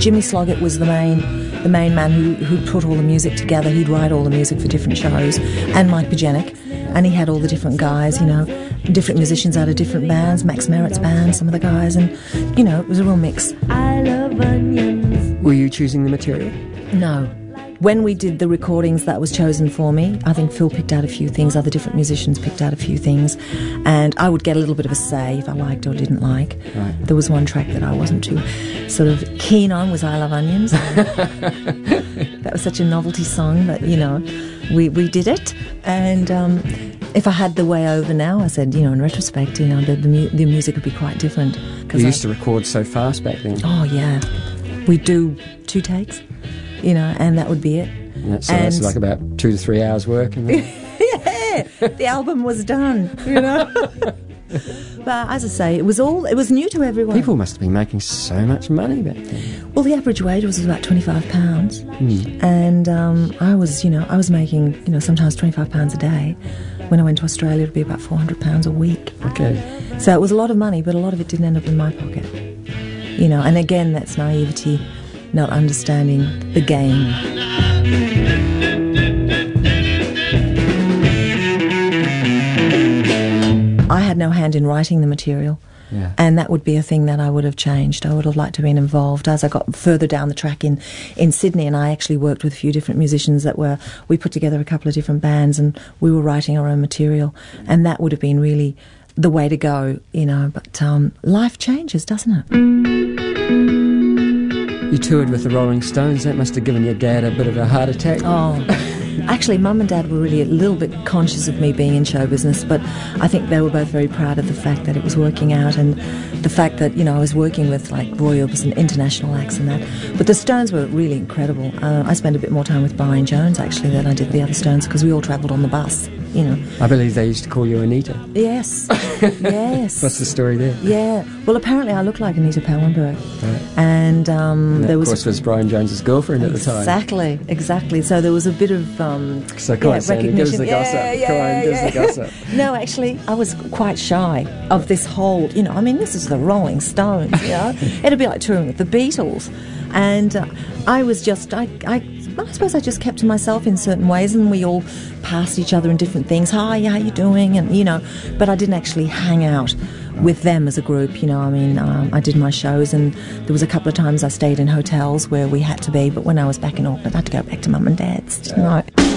Jimmy Sloggett was the main man who put all the music together. He'd write all the music for different shows, and Mike Bajenic, and he had all the different guys, you know, different musicians out of different bands, Max Merritt's band, some of the guys, and, you know, it was a real mix. I love onions. Were you choosing the material? No. When we did the recordings, that was chosen for me. I think Phil picked out a few things, other different musicians picked out a few things, and I would get a little bit of a say if I liked or didn't like. Right. There was one track that I wasn't too sort of keen on, was I Love Onions. That was such a novelty song that, you know, we did it, and if I had the way over now, I said, you know, in retrospect, you know, the music would be quite different. You used to record so fast back then. Oh, yeah. We'd do 2 takes. You know, and that would be it. So that's like about 2 to 3 hours work. And yeah, the album was done, you know. But as I say, it was new to everyone. People must have been making so much money back then. Well, the average wage was about £25, and I was making, you know, sometimes £25 a day. When I went to Australia, it'd be about £400 a week. Okay. So it was a lot of money, but a lot of it didn't end up in my pocket. You know, and again, that's naivety. Not understanding the game. I had no hand in writing the material, and that would be a thing that I would have changed. I would have liked to have been involved. As I got further down the track in Sydney, and I actually worked with a few different musicians we put together a couple of different bands, and we were writing our own material, and that would have been really the way to go, you know. But life changes, doesn't it? You toured with the Rolling Stones. That must have given your dad a bit of a heart attack. Oh, actually, Mum and Dad were really a little bit conscious of me being in show business, but I think they were both very proud of the fact that it was working out, and the fact that, you know, I was working with like Roy Orbison, international acts and that. But the Stones were really incredible. I spent a bit more time with Brian Jones, actually, than I did the other Stones, because we all travelled on the bus, you know. I believe they used to call you Anita. Yes, yes. What's the story there? Yeah, well, apparently I looked like Anita Pallenberg. Right. And there was... Of course, was Brian Jones's girlfriend at the time. Exactly. So there was a bit of so go on, Sandy, give us the gossip. Give us the gossip. No, actually, I was quite shy of this whole, you know, I mean, this is the Rolling Stones, you know. It'd be like touring with the Beatles. And I was just, I suppose I just kept to myself in certain ways, and we all passed each other in different things. Hi, how you doing? And, you know, but I didn't actually hang out with them as a group, you know. I mean, I did my shows, and there was a couple of times I stayed in hotels where we had to be, but when I was back in Auckland, I had to go back to Mum and Dad's, you know.